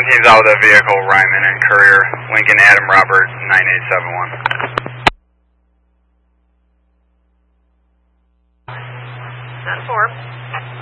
teams out with a vehicle, Ryman and Courier, Lincoln Adam Robert 9871. 10-4.